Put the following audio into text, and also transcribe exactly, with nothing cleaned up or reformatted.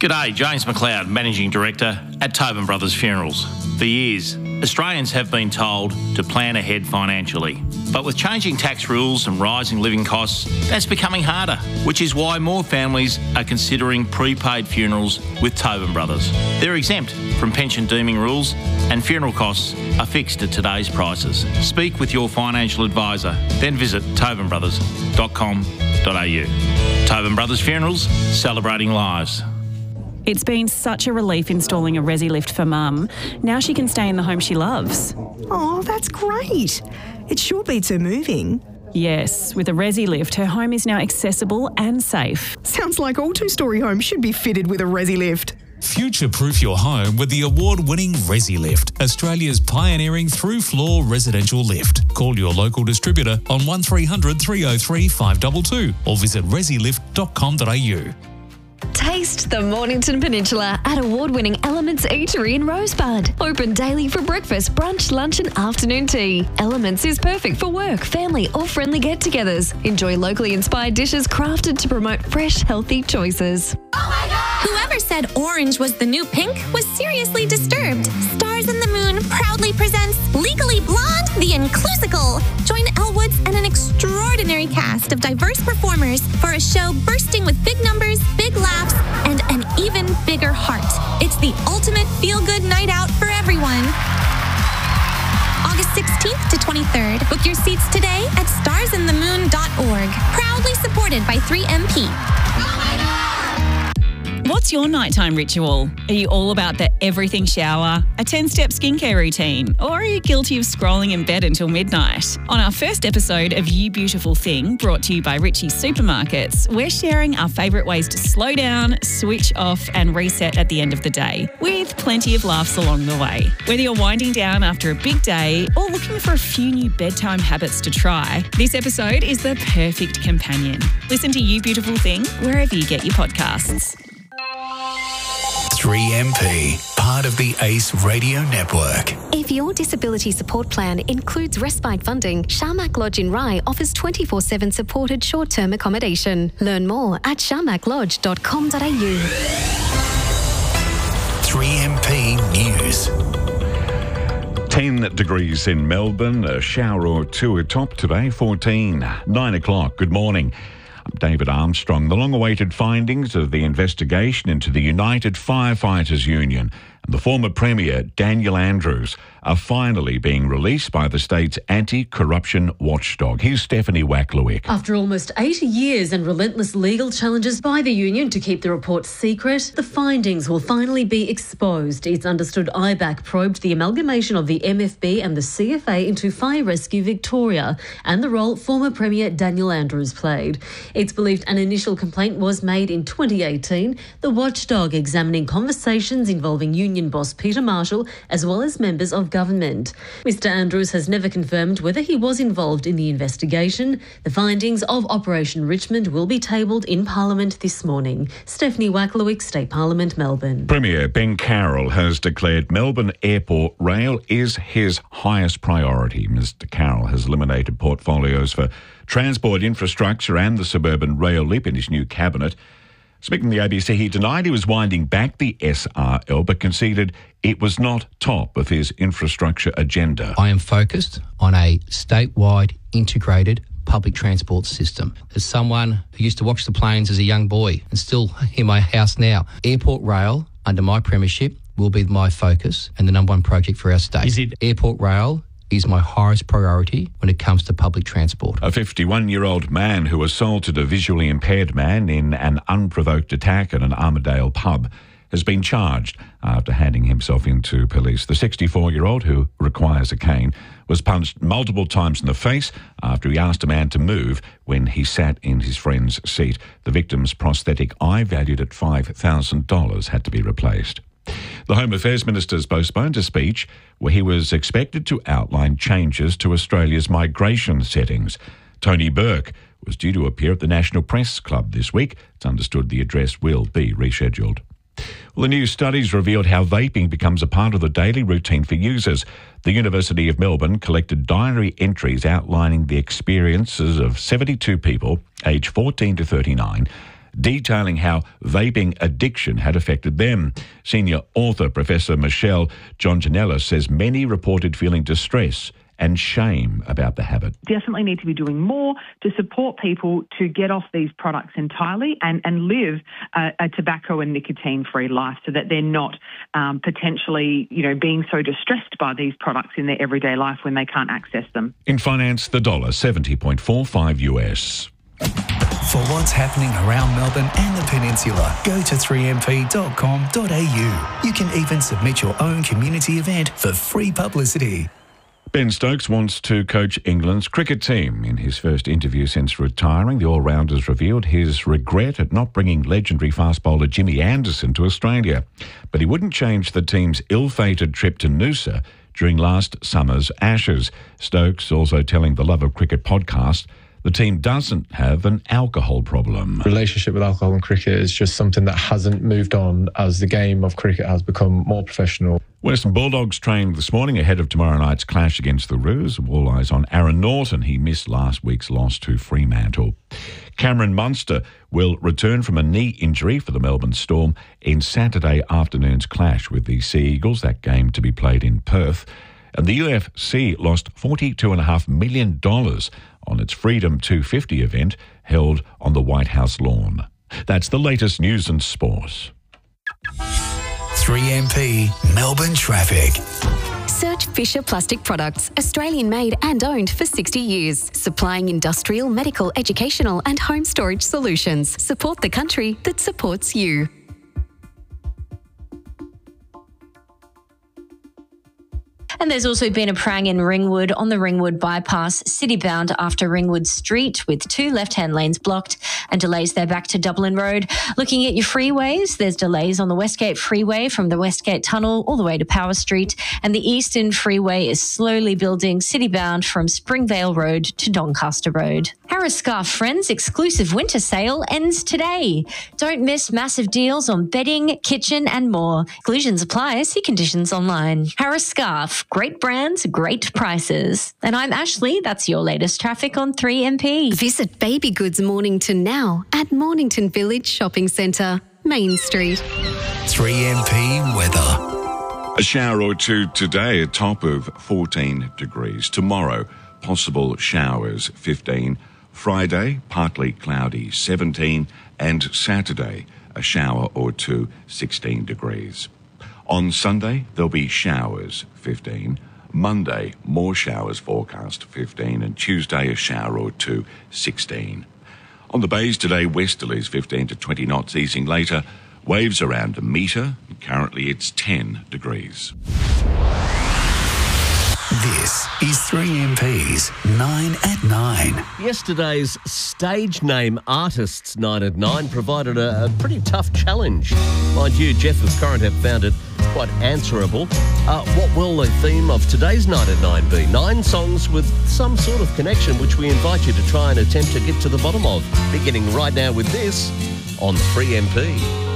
G'day, James McLeod, Managing Director at Tobin Brothers Funerals. For years, Australians have been told to plan ahead financially. But with changing tax rules and rising living costs, that's becoming harder, which is why more families are considering prepaid funerals with Tobin Brothers. They're exempt from pension deeming rules and funeral costs are fixed at today's prices. Speak with your financial advisor, then visit tobin brothers dot com dot a u. Tobin Brothers Funerals, celebrating lives. It's been such a relief installing a Resi Lift for Mum. Now she can stay in the home she loves. Oh, that's great. It sure beats her moving. Yes, with a Resi Lift, her home is now accessible and safe. Sounds like all two-storey homes should be fitted with a Resi Lift. Future-proof your home with the award-winning Resi Lift, Australia's pioneering through-floor residential lift. Call your local distributor on one three hundred, three oh three, five two two or visit resi lift dot com dot a u. Taste the Mornington Peninsula at award-winning Elements Eatery in Rosebud. Open daily for breakfast, brunch, lunch and afternoon tea. Elements is perfect for work, family or friendly get-togethers. Enjoy locally inspired dishes crafted to promote fresh, healthy choices. Oh my God! Whoever said orange was the new pink was seriously disturbed. Stars in the Moon proudly presents Legally Blonde, the Inclusical. Join Elle Woods and an extraordinary cast of diverse performers for a show bursting with big numbers, big laughs, and an even bigger heart. It's the ultimate feel-good night out for everyone. August sixteenth to twenty-third. Book your seats today at stars in the moon dot org. Proudly supported by three M P. Oh my God! What's your nighttime ritual? Are you all about the everything shower, a ten-step skincare routine, or are you guilty of scrolling in bed until midnight? On our first episode of You Beautiful Thing, brought to you by Richie's Supermarkets, we're sharing our favourite ways to slow down, switch off and reset at the end of the day, with plenty of laughs along the way. Whether you're winding down after a big day or looking for a few new bedtime habits to try, this episode is the perfect companion. Listen to You Beautiful Thing wherever you get your podcasts. three M P, part of the ACE Radio Network. If your disability support plan includes respite funding, Sharmak Lodge in Rye offers twenty-four seven supported short-term accommodation. Learn more at sharmak lodge dot com dot a u. three M P News. ten degrees in Melbourne, a shower or two atop today, fourteen. nine o'clock, good morning. I'm David Armstrong. The long-awaited findings of the investigation into the United Firefighters Union and the former Premier, Daniel Andrews, are finally being released by the state's anti-corruption watchdog. Here's Stephanie Wacklewick. After almost eighty years and relentless legal challenges by the union to keep the report secret, the findings will finally be exposed. It's understood I B A C probed the amalgamation of the M F B and the C F A into Fire Rescue Victoria and the role former Premier Daniel Andrews played. It's believed an initial complaint was made in twenty eighteen, the watchdog examining conversations involving union boss Peter Marshall as well as members of government. Mister Andrews has never confirmed whether he was involved in the investigation. The findings of Operation Richmond will be tabled in Parliament this morning. Stephanie Wacklewick, State Parliament, Melbourne. Premier Ben Carroll has declared Melbourne Airport Rail is his highest priority. Mister Carroll has eliminated portfolios for transport infrastructure and the suburban rail lip in his new cabinet. Speaking to the A B C, he denied he was winding back the S R L, but conceded it was not top of his infrastructure agenda. I am focused on a statewide integrated public transport system. As someone who used to watch the planes as a young boy and still in my house now, Airport Rail, under my premiership, will be my focus and the number one project for our state. Is it Airport Rail is my highest priority when it comes to public transport. A fifty-one-year-old man who assaulted a visually impaired man in an unprovoked attack at an Armadale pub has been charged after handing himself in to police. The sixty-four-year-old, who requires a cane, was punched multiple times in the face after he asked a man to move when he sat in his friend's seat. The victim's prosthetic eye, valued at five thousand dollars, had to be replaced. The Home Affairs Minister's postponed a speech where he was expected to outline changes to Australia's migration settings. Tony Burke was due to appear at the National Press Club this week. It's understood the address will be rescheduled. Well, the new studies revealed how vaping becomes a part of the daily routine for users. The University of Melbourne collected diary entries outlining the experiences of seventy-two people aged fourteen to thirty-nine detailing how vaping addiction had affected them. Senior author Professor Michelle Jonjanella says many reported feeling distress and shame about the habit. Definitely need to be doing more to support people to get off these products entirely and, and live a, a tobacco and nicotine-free life so that they're not um, potentially, you know, being so distressed by these products in their everyday life when they can't access them. In finance, the dollar seventy point four five U S. For what's happening around Melbourne and the Peninsula, go to three m p dot com dot a u. You can even submit your own community event for free publicity. Ben Stokes wants to coach England's cricket team. In his first interview since retiring, the all-rounders revealed his regret at not bringing legendary fast bowler Jimmy Anderson to Australia. But he wouldn't change the team's ill-fated trip to Noosa during last summer's Ashes. Stokes also telling the Love of Cricket podcast the team doesn't have an alcohol problem. Relationship with alcohol and cricket is just something that hasn't moved on as the game of cricket has become more professional. Western Bulldogs trained this morning ahead of tomorrow night's clash against the Roos. All eyes on Aaron Norton. He missed last week's loss to Fremantle. Cameron Munster will return from a knee injury for the Melbourne Storm in Saturday afternoon's clash with the Sea Eagles, that game to be played in Perth. And the U F C lost forty-two point five million dollars on its Freedom two fifty event held on the White House lawn. That's the latest news and sport. three M P Melbourne traffic. Search Fisher Plastic Products, Australian made and owned for sixty years, supplying industrial, medical, educational and home storage solutions. Support the country that supports you. And there's also been a prang in Ringwood on the Ringwood bypass, city-bound after Ringwood Street, with two left-hand lanes blocked and delays there back to Dublin Road. Looking at your freeways, there's delays on the Westgate Freeway from the Westgate Tunnel all the way to Power Street, and the Eastern Freeway is slowly building city-bound from Springvale Road to Doncaster Road. Harris Scarf Friends exclusive winter sale ends today. Don't miss massive deals on bedding, kitchen and more. Exclusions apply. See conditions online. Harris Scarf. Great brands, great prices. And I'm Ashley. That's your latest traffic on three M P. Visit Baby Goods Mornington now at Mornington Village Shopping Centre, Main Street. three M P weather. A shower or two today, a top of fourteen degrees. Tomorrow, possible showers, fifteen. Friday, partly cloudy, seventeen. And Saturday, a shower or two, sixteen degrees. On Sunday, there'll be showers, fifteen. Monday, more showers forecast, fifteen. And Tuesday, a shower or two, sixteen. On the bays today, westerlies, fifteen to twenty knots, easing later. Waves around a metre. Currently, it's ten degrees. This is three M P's nine at nine. Yesterday's stage name artists nine at nine provided a, a pretty tough challenge. Mind you, Jeff of Corinthep found it quite answerable. Uh, what will the theme of today's nine at nine be? Nine songs with some sort of connection, which we invite you to try and attempt to get to the bottom of. Beginning right now with this on three M P.